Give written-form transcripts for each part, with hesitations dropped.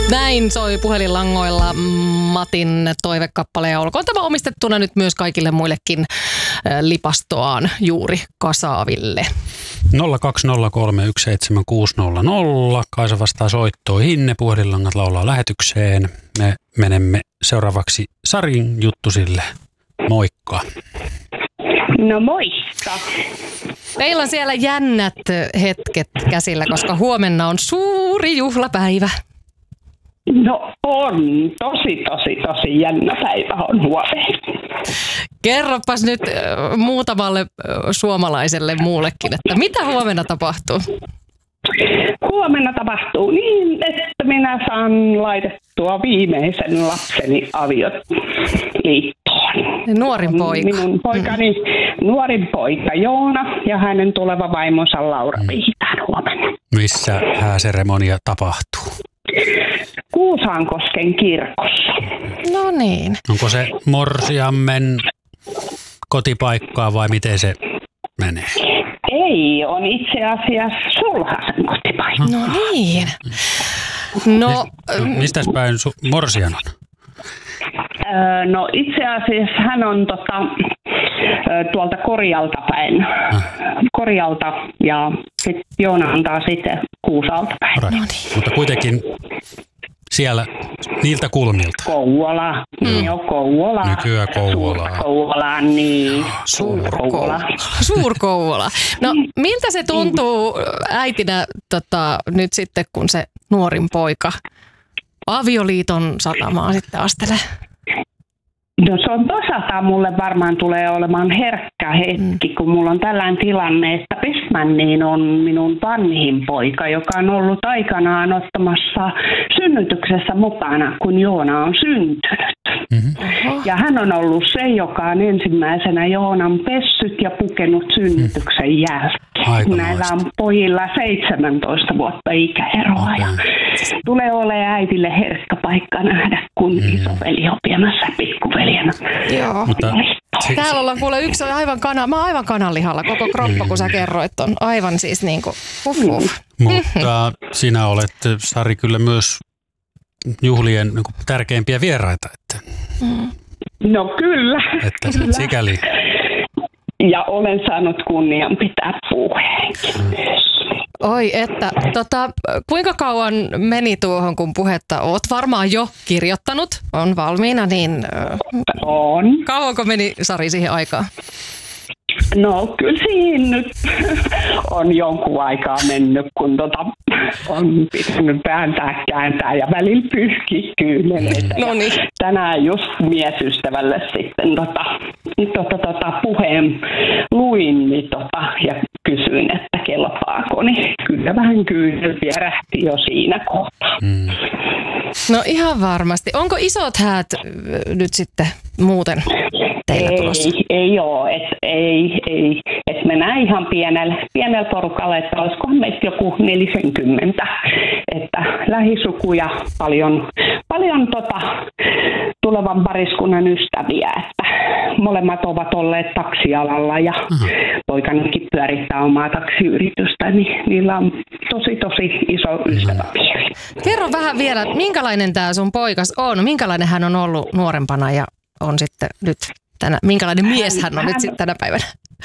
Näin soi puhelinlangoilla Matin toivekappale ja olkoon tämä omistettuna nyt myös kaikille muillekin lipastoaan juuri kasaaville. 020317600. Kaisa vastaa soittoihin. Ne puhelinlangat laulaa lähetykseen. Me menemme seuraavaksi Sarin juttusille. Moikka. No moikka. Meillä on siellä jännät hetket käsillä, koska huomenna on suuri juhlapäivä. No on. Tosi jännä päivä on huomenna. Kerropas nyt muutamalle suomalaiselle muullekin, että mitä huomenna tapahtuu? Huomenna tapahtuu niin, että minä saan laitettua viimeisen lapseni avioliittoon. Nuorin poika. Minun poikani nuorin poika Joona ja hänen tuleva vaimonsa Laura viitään huomenna. Missä hääseremonia tapahtuu? Kuusankosken kirkossa. No niin. Onko se morsiammen kotipaikkaa vai miten se menee? Ei, on itse asiassa sulhasen kotipaikka. No niin. No, mistäs päin morsian on? No itse asiassa hän on tuolta Korjalta päin. Korjalta ja sitten Joona antaa sitten Kuusalta päin. no niin. Mutta kuitenkin siellä niiltä kulmilta. Kouvola. Joo, Kouvola. Nykyään Kouvola. Kouvola, niin. Suur-Kouvola. No miltä se tuntuu äitinä nyt sitten, kun se nuorin poika avioliiton satamaa sitten astelee? No se on toisaalta mulle varmaan tulee olemaan herkkä hetki, kun mulla on tällainen tilanne, että Pestmanniin on minun vanhin poika, joka on ollut aikanaan ottamassa synnytyksessä mukana, kun Joona on syntynyt. Mm-hmm. Ja hän on ollut se, joka on ensimmäisenä Joonan pessyt ja pukenut synnytyksen jälkeen. Näillä on pojilla 17 vuotta ikäeroa ja tulee olemaan äidille herkkä paikka nähdä, kun isoveli on viemässä pikkuveljenä. Joo. Mutta täällä ollaan kuule yksi aivan mä oon aivan kananlihalla koko kroppa, kun sä kerroit on aivan siis niinku Mutta sinä olet, Sari, kyllä myös juhlien niin kuin tärkeimpiä vieraita. Että, no kyllä. Että sikäli. Ja olen saanut kunnian pitää puheenkin. Oi, että kuinka kauan meni tuohon, kun puhetta oot varmaan jo kirjoittanut, on valmiina, niin on. Kauanko meni, Sari, siihen aikaan? No kyllä siinä nyt on jonkun aikaa mennyt, kun on pitänyt kääntää ja välillä pyyhkiä kyyneleitä. No niin. Tänään just miesystävälle sitten puheen luin ja kysyin, että kelpaako, niin kyllä vähän kyynel vierähti jo siinä kohtaa. No ihan varmasti. Onko isot häät nyt sitten muuten teillä tulossa? Ei ole, ei. Et mennään ihan pienellä porukalla, että olisikohan meistä joku 40. Että lähisukuja paljon tulevan pariskunnan ystäviä, että molemmat ovat olleet taksialalla ja poikanikin pyörittää omaa taksiyritystä, niin niillä on tosi iso ystäväpiiri. Kerro vähän vielä, minkälainen tämä sun poikas on, minkälainen hän on ollut nuorempana ja on sitten nyt minkälainen mies hän on nyt sitten tänä päivänä?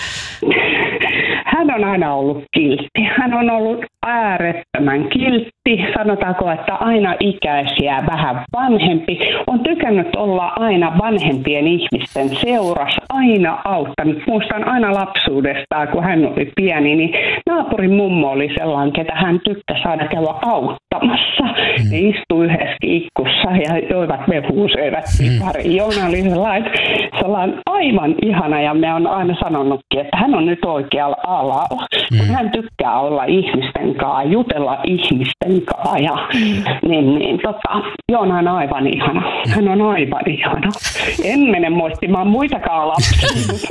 Hän on aina ollut kiltti. Hän on ollut äärettömän kiltti. Sanotaanko, että aina ikäisiä vähän vanhempi. On tykännyt olla aina vanhempien ihmisten seurassa. Aina auttanut. Muistan aina lapsuudestaan, kun hän oli pieni, niin naapurin mummo oli sellainen, ketä hän tykkäsi aina käydä auttamassa. Ne istui yhdessä kiikkussa ja joivat mehua, söivät pari. Joona oli sellainen aivan ihana ja me on aina sanonutkin, että hän on nyt oikealla alalla. Kun hän tykkää olla ihmisten kanssa, jutella ihmisten kanssa ja Joona on aivan ihana. Hän on aivan ihana. En mene moittimaan muitakaan lapsia.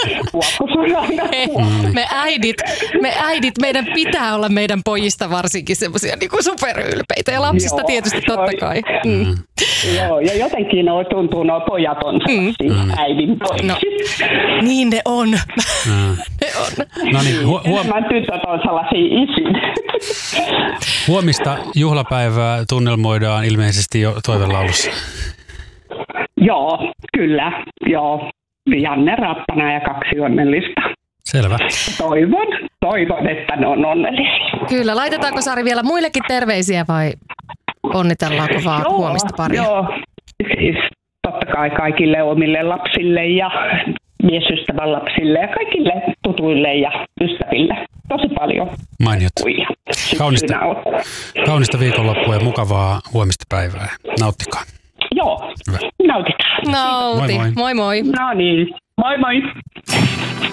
Me äidit, meidän pitää olla meidän pojista varsinkin semmoisia niin kuin superylpeitä ja lapsista tietysti totta kai. Joo, ja jotenkin tuntuu nuo pojat on äidin pois. No, niin ne on. Ne on. No niin, Nämä tytöt on sellaisia isin. Huomista juhlapäivää tunnelmoidaan ilmeisesti jo toivelaulussa. Joo, kyllä. Joo. Janne Rappana ja 2 onnellista. Selvä. Toivon, että ne on onnellisia. Kyllä, laitetaanko Sari vielä muillekin terveisiä vai onnitellaanko vaan huomista paria? Joo, siis totta kai kaikille omille lapsille ja miesystävän lapsille ja kaikille tutuille ja ystäville. Tosi paljon. Mainiot. Kaunista viikonloppua ja mukavaa huomista päivää. Nauttikaa. Joo, hyvä. Nautitaan. Nauti. Moi moi. No niin, moi moi.